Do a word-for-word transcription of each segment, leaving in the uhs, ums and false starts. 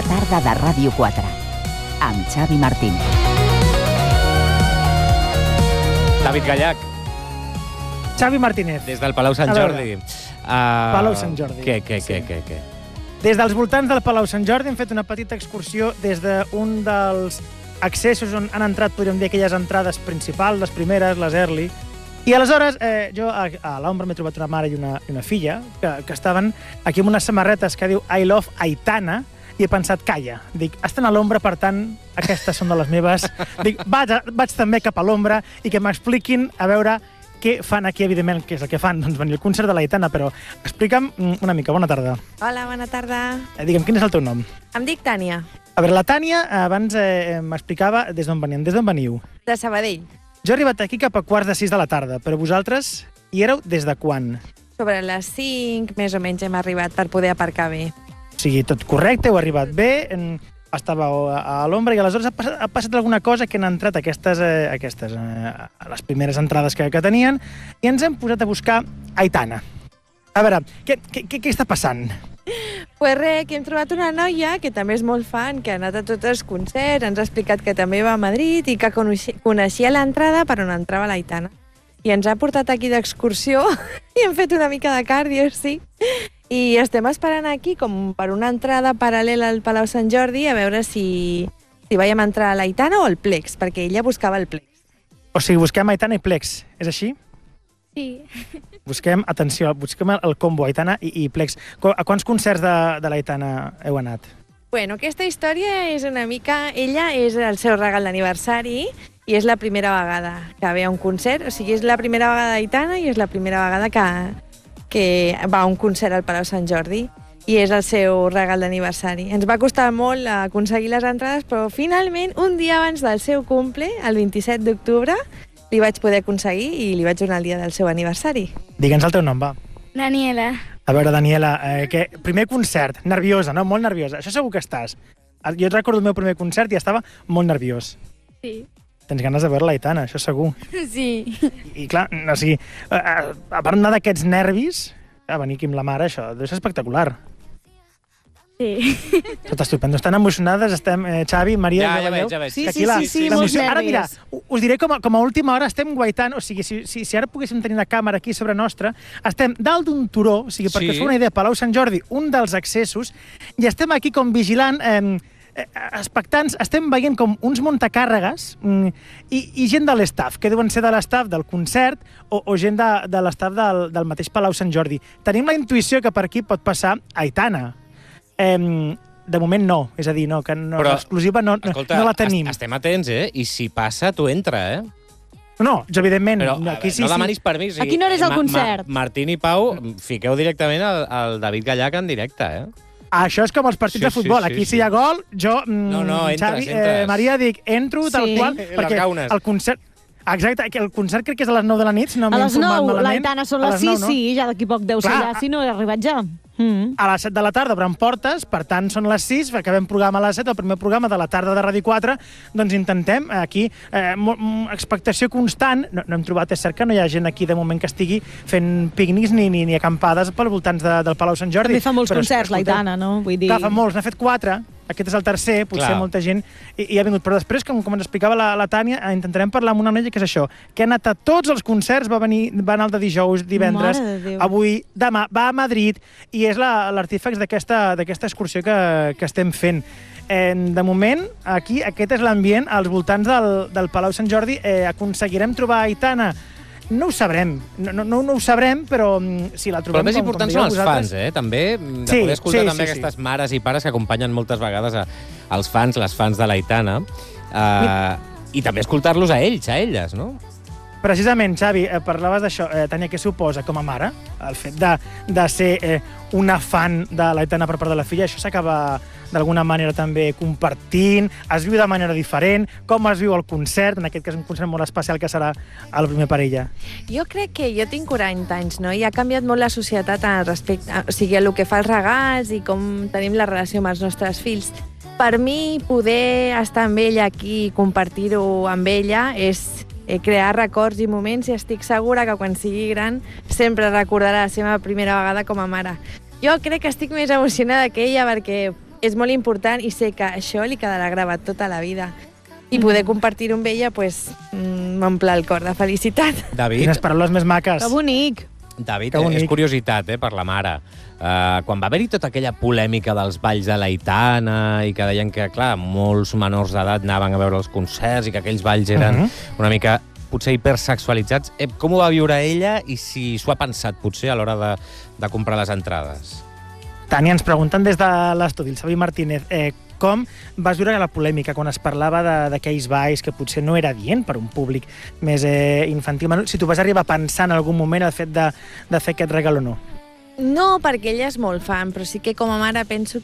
La tarda de Ràdio quatre, amb Xavi Martínez. David Gallac. Xavi Martínez. Des del Palau Sant Jordi. Uh, Palau Sant Jordi. Què, què, sí. què, què, què? Des dels voltants del Palau Sant Jordi hem fet una petita excursió des d'un dels accessos on han entrat, podríem dir, aquelles entrades principals, les primeres, les early. I aleshores, eh, jo a, a l'ombra m'he trobat una mare i una, i una filla que, que estaven aquí amb unes samarretes que diu I love Aitana, i he pensat, calla. Dic, estan a l'ombra, per tant, aquestes són de les meves. Dic, vaig, vaig també cap a l'ombra i que m'expliquin a veure què fan aquí, evidentment, què és el que fan. Doncs venir al concert de l'Aitana, però explica'm una mica. Bona tarda. Hola, bona tarda. Eh, digue'm, quin és el teu nom? Em dic Tània. A veure, la Tània abans eh, m'explicava des d'on venien. Des d'on veniu? De Sabadell. Jo he arribat aquí cap a quarts de sis de la tarda, però vosaltres hi éreu des de quan? Sobre les cinc, més o menys, hem arribat per poder aparcar bé. O sigui, tot correcte, heu arribat bé, estàveu a l'ombra i aleshores ha passat, ha passat alguna cosa que han entrat aquestes, eh, aquestes eh, les primeres entrades que, que tenien i ens hem posat a buscar Aitana. A veure, què, què, què està passant? Pues res, que hem trobat una noia que també és molt fan, que ha anat a tots els concerts, ens ha explicat que també va a Madrid i que coneixia, coneixia l'entrada per on entrava l'Aitana. I ens ha portat aquí d'excursió i hem fet una mica de cardio, sí. I estem esperant aquí com per una entrada paral·lela al Palau Sant Jordi a veure si, si veiem entrar a l'Aitana o al Plex, perquè ella buscava el Plex. O sigui, busquem Aitana i Plex, és així? Sí. Busquem, atenció, busquem el combo Aitana i, i Plex. A quants concerts de, de l'Aitana heu anat? Bueno, aquesta història és una mica... Ella és el seu regal d'aniversari i és la primera vegada que ve a un concert. O sigui, és la primera vegada d'Aitana i és la primera vegada que... que va a un concert al Palau Sant Jordi i és el seu regal d'aniversari. Ens va costar molt aconseguir les entrades, però finalment, un dia abans del seu cumple, el vint-i-set d'octubre, li vaig poder aconseguir i li vaig donar el dia del seu aniversari. Digue'ns el teu nom, va. Daniela. A veure, Daniela, eh, que primer concert, nerviosa, no? Molt nerviosa. Això segur que estàs. Jo et recordo el meu primer concert i estava molt nerviós. Sí. Tens ganes de veure l'Aitana, això segur. Sí. I, i clar, o sigui, a, a part d'aquests nervis, a venir aquí amb la mare, això deu ser espectacular. Sí. Tot estupendo. Estan emocionades, estem, eh, Xavi, Maria... Ja, ja veig, ja veig. Sí, sí, sí, sí, sí, molts nervis. Ara, mira, us diré com a, com a última hora estem guaitant, o sigui, si, si, si ara poguéssim tenir una càmera aquí sobre nostra, estem dalt d'un turó, o sigui, perquè Sí. us fa una idea, Palau Sant Jordi, un dels accessos, i estem aquí com vigilant... Eh, expectants, estem veient com uns muntacàrregues mm, i, i gent de l'estaf, que deuen ser de l'estaf del concert o, o gent de, de l'estaf del, del mateix Palau Sant Jordi. Tenim la intuïció que per aquí pot passar Aitana. Eh, de moment no, és a dir, no, que no, Però, l'exclusiva no, escolta, no la tenim. est- estem atents, eh? I si passa, tu entra, eh? No, jo evidentment... Però aquí veure, sí, no sí. demanis permís. A quina hora és el concert? Martín i Pau, fiqueu directament al, al David Gallac en directe, eh? Això és com els partits Sí, de futbol. sí, sí, Aquí sí. si hi ha gol, jo, mm, No, no, entres, Xavi, entres. Eh, Maria, dic, entro tal Sí. qual, Les perquè gaunes. el concert... Exacte, que el concert crec que és a les nou de la nit, si no A m'he les informat nou, malament. l'Aitana són A les sis, nou, no? sí, ja d'aquí poc deu ser Clar. ja, si no he arribat ja. Mm. A les set de la tarda obren portes, per tant són les sis, acabem programa a les set, el primer programa de la tarda de Ràdio quatre, doncs intentem aquí, eh, mo- m- expectació constant, no, no hem trobat, és cert que no hi ha gent aquí de moment que estigui fent pícnics ni, ni, ni acampades pels voltants de, del Palau Sant Jordi. També fa molts Però, concerts, escolteu, l'Aitana, no? Vull dir... Clar, fa molts, n'ha fet quatre, aquest és el tercer, potser Clar. molta gent hi, hi ha vingut. Però després, com, com ens explicava la, la Tània, eh, intentarem parlar amb una noia que és això, que ha anat a tots els concerts, va venir va anar el de dijous, divendres, Mare de Déu. avui, demà, va a Madrid, i és la- l'artífex d'aquesta d'aquesta excursió que, que estem fent. Eh, de moment, aquí, aquest és l'ambient als voltants del, del Palau Sant Jordi. Eh, aconseguirem trobar Aitana? No ho sabrem, no, no, no ho sabrem, però mm, si la Però trobem... el més com- com important dèieu són els vosaltres- fans, eh? També, de Sí, poder escoltar sí, també sí, aquestes sí. mares i pares que acompanyen moltes vegades a, als fans, les fans de l'Aitana, eh, i també escoltar-los a ells, a elles, no? Precisament, Xavi, eh, parlaves d'això. Eh, Tània, què suposa com a mare el fet de, de ser eh, una fan de l'Aitana per part de la filla? Això s'acaba d'alguna manera també compartint, es viu de manera diferent, com es viu el concert, en aquest cas un concert molt especial que serà el primer per ella. Jo crec que jo tinc quaranta anys, no? I ha canviat molt la societat al respecte, o sigui, el que fa els regals i com tenim la relació amb els nostres fills. Per mi, poder estar amb ella aquí i compartir-ho amb ella és eh, crear records i moments, i estic segura que quan sigui gran sempre recordarà la seva primera vegada com a mare. Jo crec que estic més emocionada que ella perquè és molt important i sé que això li quedarà gravat tota la vida. I poder compartir-ho amb ella, pues, m'omple el cor de felicitat. David, Quines paraules més maques. Que bonic. David, Que bonic. és curiositat, eh, per la mare. Uh, quan va haver-hi tota aquella polèmica dels balls de l'Aitana i que deien que, clar, molts menors d'edat anaven a veure els concerts i que aquells balls eren Mhm. una mica potser hipersexualitzats, eh, com ho va viure ella i si s'ho ha pensat potser a l'hora de, de comprar les entrades? Tània, ens pregunten des de l'estudi, el Xavi Martínez, eh, com vas viure la polèmica quan es parlava de- d'aquells balls que potser no era dient per un públic més eh, infantil? Manu, si tu vas arribar a pensar en algun moment el fet de, de fer aquest regal o no? No, perquè ella és molt fan, però sí que com a mare penso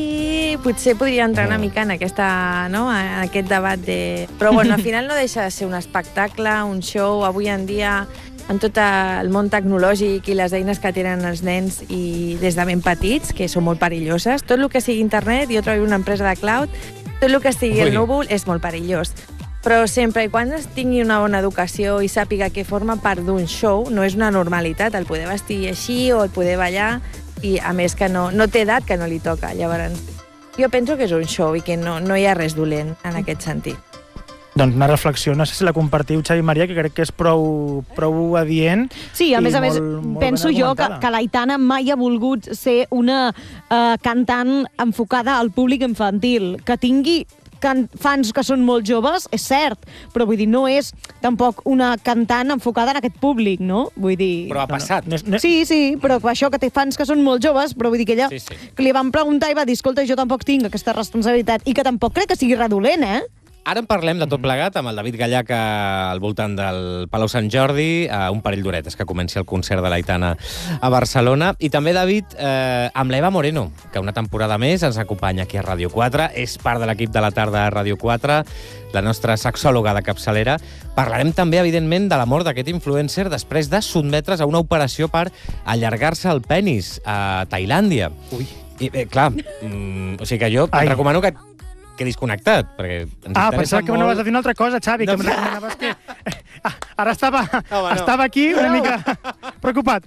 que potser podria entrar una mica en, aquesta, no? en aquest debat de... Però bueno, al final no deixa de ser un espectacle, un show. Avui en dia, en tot el món tecnològic i les eines que tenen els nens i des de ben petits, que són molt perilloses, tot el que sigui internet, jo treballo en una empresa de cloud, tot el que sigui Ui. el núvol és molt perillós. Però sempre i quan es tingui una bona educació i sàpiga que forma part d'un show, no és una normalitat el poder vestir així o el poder ballar, i a més que no, no té edat que no li toca. Llavors, jo penso que és un show i que no, no hi ha res dolent en aquest sentit. Doncs una reflexió, no sé si la compartiu, Xavi Maria, que crec que és prou, prou adient. Sí, a i més a més, molt- molt penso ben jo que, argumentada. que l'Aitana mai ha volgut ser una uh, cantant enfocada al públic infantil. Que tingui can fans que són molt joves, és cert, però vull dir, no és tampoc una cantant enfocada en aquest públic, no? Vull dir... Però ha passat. No, no, no, Sí, sí, però això que té fans que són molt joves, però vull dir que ella Sí, sí. que li van preguntar i va dir, escolta, jo tampoc tinc aquesta responsabilitat, i que tampoc crec que sigui redolent, eh? Ara en parlem de tot plegat amb el David Gallac al voltant del Palau Sant Jordi, a un parell d'horetes que comenci el concert de l'Aitana a Barcelona. I també, David, eh, amb l'Eva Moreno, que una temporada més ens acompanya aquí a Ràdio quatre, és part de l'equip de la tarda a Ràdio quatre, la nostra sexòloga de capçalera. Parlarem també, evidentment, de la mort d'aquest influencer després de sotmetre's a una operació per allargar-se el penis a Tailàndia. Ui. I, eh, clar, mm, o sigui que jo Ai. et recomano que quedis connectat, perquè ens Ah, interessa pensava que molt... anaves a dir una altra cosa, Xavi, que No. em recomanaves que... Ah, ara estava, Home, no. estava aquí una mica preocupat.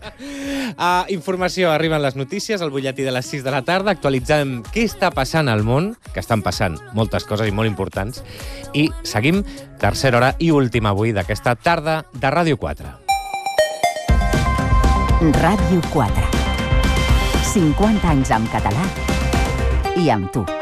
Uh, informació, arriben les notícies, el butlletí de les sis de la tarda, actualitzem què està passant al món, que estan passant moltes coses i molt importants, i seguim tercera hora i última avui d'aquesta tarda de Ràdio quatre. Ràdio quatre. cinquanta anys en català i amb tu.